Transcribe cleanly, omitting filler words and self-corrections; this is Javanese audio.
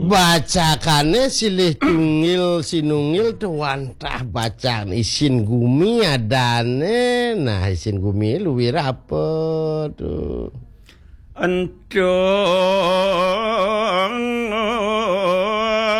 Bacakane silih tungil sinungil tuwantah bacaan isin gumi adane. Nah isin gumi luwih rapet tuh. Entuk